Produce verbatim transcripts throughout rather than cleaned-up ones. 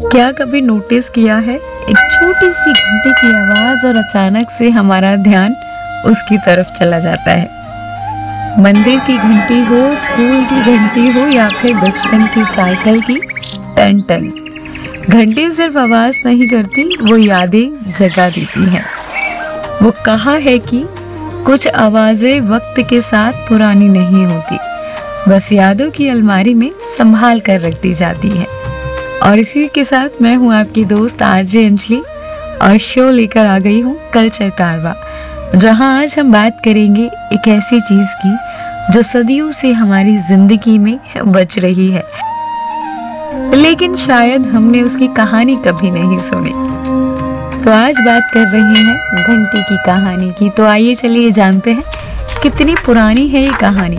क्या कभी नोटिस किया है, एक छोटी सी घंटे की आवाज और अचानक से हमारा ध्यान उसकी तरफ चला जाता है। मंदिर की घंटी हो, स्कूल की घंटी हो या फिर बचपन की साइकिल की टन टन, घंटी सिर्फ आवाज नहीं करती, वो यादें जगा देती हैं। वो कहा है कि कुछ आवाजें वक्त के साथ पुरानी नहीं होती, बस यादों की अलमारी में संभाल कर रख दी जाती है। और इसी के साथ मैं हूँ आपकी दोस्त आरजे अंजलि और शो लेकर आ गई हूँ कल्चर कारवा, जहाँ आज हम बात करेंगे एक ऐसी चीज की जो सदियों से हमारी जिंदगी में बच रही है, लेकिन शायद हमने उसकी कहानी कभी नहीं सुनी। तो आज बात कर रहे हैं घंटी की कहानी की। तो आइए चलिए जानते हैं कितनी पुरानी है ये कहानी।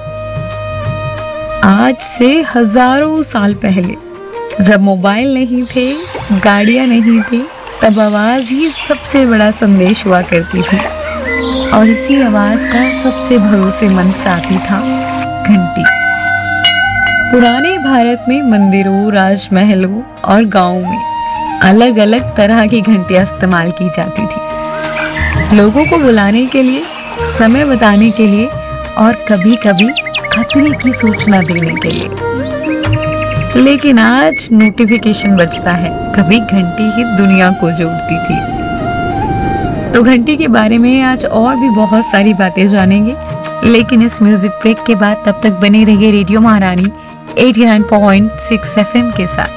आज से हजारों साल पहले, जब मोबाइल नहीं थे, गाड़ियां नहीं थी, तब आवाज ही सबसे बड़ा संदेश हुआ करती थी। और इसी आवाज का सबसे भरोसेमंद साथी था घंटी। पुराने भारत में मंदिरों, राजमहलों और गांवों में अलग अलग तरह की घंटियां इस्तेमाल की जाती थी, लोगों को बुलाने के लिए, समय बताने के लिए और कभी कभी खतरे की सूचना देने के लिए। लेकिन आज नोटिफिकेशन बजता है, कभी घंटी ही दुनिया को जोड़ती थी। तो घंटी के बारे में आज और भी बहुत सारी बातें जानेंगे, लेकिन इस म्यूजिक ब्रेक के बाद तब तक बने रहिए रेडियो महारानी नवासी पॉइंट छह एफएम के साथ।